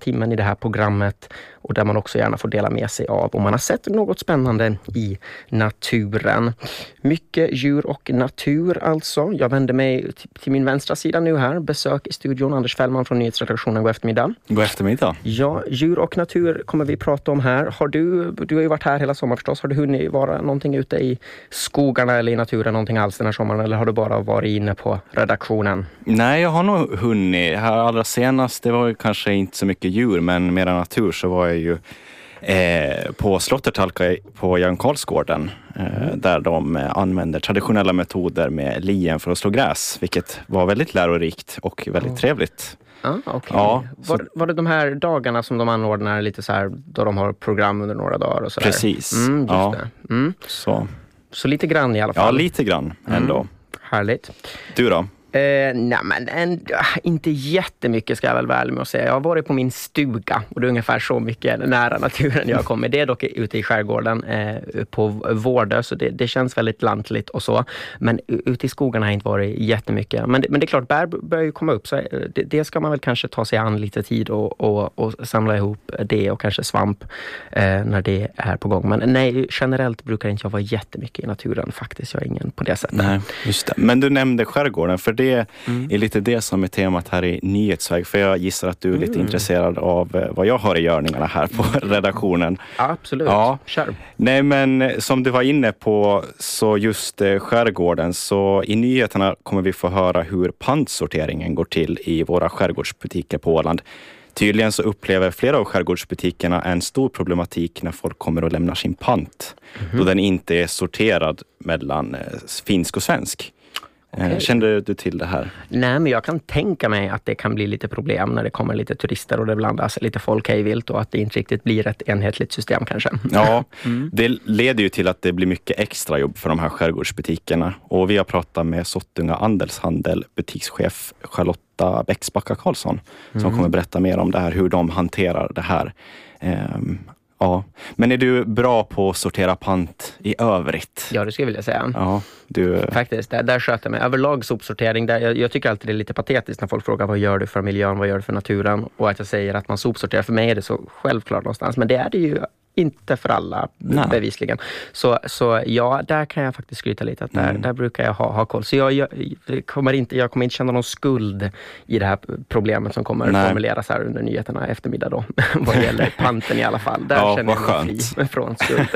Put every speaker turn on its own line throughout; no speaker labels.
timmen i det här programmet och där man också gärna får dela med sig av om man har sett något spännande i naturen. Mycket djur och natur alltså. Jag vänder mig till min vänstra sida nu här. Besök i studion, Anders Fällman från nyhetsredaktionen. God eftermiddag.
God eftermiddag.
Ja, djur och natur kommer vi prata om här. Du har ju varit här hela sommaren förstås. Har du hunnit vara någonting ute i skogarna eller i naturen någonting alls den här sommaren? Eller har du bara varit inne på redaktionen?
Nej, jag har nog hunnit. Här allra senast, det var ju kanske inte så mycket djur, men mera natur, så var jag ju på Slottertalka på Jan Karlsgården där de använder traditionella metoder med lien för att slå gräs, vilket var väldigt lärorikt och väldigt trevligt.
Okay.
Ja,
var det de här dagarna som de anordnar lite så här då de har program under några dagar och så där?
Precis.
Just det. Så lite grann i alla fall.
Ja, lite grann ändå.
Härligt.
Du då?
Nej men inte jättemycket ska jag väl väl med att säga. Jag har varit på min stuga och det är ungefär så mycket nära naturen jag kommer. Det är dock ute i skärgården på Vårdö, så det känns väldigt lantligt och så. Men ute i skogarna har jag inte varit jättemycket. Men det är klart, bär börjar ju komma upp, så det ska man väl kanske ta sig an lite tid och samla ihop det och kanske svamp när det är på gång. Men nej, generellt brukar inte jag vara jättemycket i naturen faktiskt. Jag är ingen på det sättet.
Nej, just det. Men du nämnde skärgården, för det är lite det som är temat här i Nyhetsväg, för jag gissar att du är lite intresserad av vad jag har i görningarna här på redaktionen.
Absolut, kör.
Nej, men som du var inne på, så just skärgården, så i nyheterna kommer vi få höra hur pantsorteringen går till i våra skärgårdsbutiker på Åland. Tydligen så upplever flera av skärgårdsbutikerna en stor problematik när folk kommer och lämnar sin pant, då den inte är sorterad mellan finsk och svensk. Okay. Kände du till det här? Nej,
men jag kan tänka mig att det kan bli lite problem när det kommer lite turister och det blandas lite folk hejvilt och att det inte riktigt blir ett enhetligt system kanske.
Ja, det leder ju till att det blir mycket extra jobb för de här skärgårdsbutikerna. Och vi har pratat med Sottunga Andelshandel butikschef Charlotta Bäcksbacka Karlsson som kommer berätta mer om det här, hur de hanterar det här. Ja, men är du bra på att sortera pant i övrigt?
Ja, det skulle jag vilja säga.
Ja,
faktiskt, där sköter jag mig. Överlag sopsortering, jag tycker alltid det är lite patetiskt när folk frågar vad gör du för miljön, vad gör du för naturen? Och att jag säger att man sopsorterar, för mig är det så självklart någonstans. Men det är det ju inte för alla, bevisligen. Så ja, där kan jag faktiskt skryta lite. Att där brukar jag ha koll. Så jag kommer inte känna någon skuld i det här problemet som kommer formuleras här under nyheterna eftermiddag då. Vad gäller panten i alla fall. Där känner jag mig fri från skuld.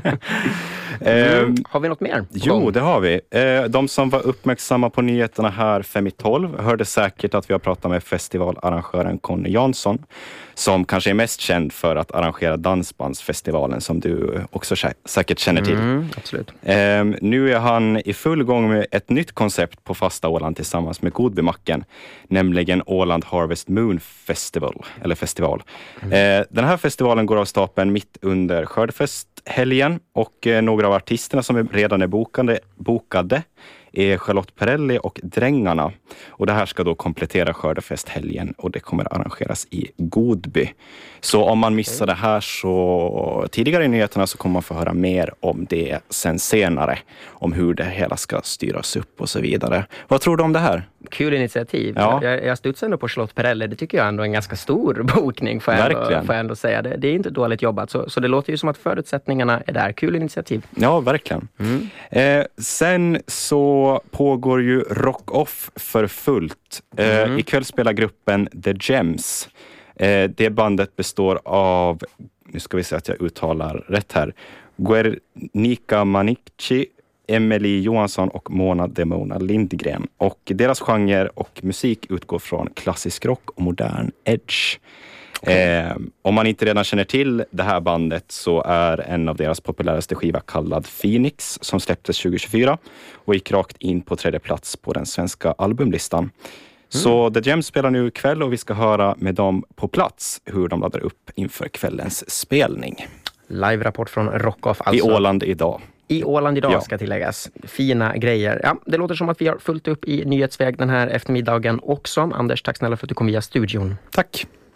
Har vi något mer?
Jo, det har vi. De som var uppmärksamma på nyheterna här 5:12 hörde säkert att vi har pratat med festivalarrangören Conny Jansson, som kanske är mest känd för att arrangera Dansbandsfestivalen, som du också säkert känner till.
Absolut.
Nu är han i full gång med ett nytt koncept på fasta Åland tillsammans med Godbymacken, nämligen Åland Harvest Moon Festival. Den här festivalen går av stapeln mitt under skördefesthelgen, och några av artisterna som redan är bokade är Charlotte Perrelli och Drängarna. Och det här ska då komplettera skördefesthelgen, och det kommer arrangeras i Godby. Så om man missar det här så tidigare i nyheterna, så kommer man få höra mer om det sen senare. Om hur det hela ska styras upp och så vidare. Vad tror du om det här?
Kul initiativ.
Ja.
Jag studsar ändå på Charlotte Perrelli. Det tycker jag ändå är en ganska stor bokning, får jag ändå säga. Det är inte dåligt jobbat. Så det låter ju som att förutsättningarna är där. Kul initiativ.
Ja, verkligen. Sen så pågår ju Rock Off för fullt. Ikväll spelar gruppen The Gems. Det bandet består av, nu ska vi se att jag uttalar rätt här, Guernica Manici, Emily Johansson och Mona Demona Lindgren. Och deras genre och musik utgår från klassisk rock och modern edge. Om man inte redan känner till det här bandet, så är en av deras populäraste skiva kallad Phoenix, som släpptes 2024 och gick rakt in på 3:e plats på den svenska albumlistan. Så The Gems spelar nu ikväll, och vi ska höra med dem på plats hur de laddar upp inför kvällens spelning.
Live-rapport från Rock Off alltså.
I Åland idag.
I Åland idag ska tilläggas. Fina grejer. Ja, det låter som att vi har fullt upp i Nyhetsväg den här eftermiddagen också. Anders, tack snälla för att du kom via studion.
Tack.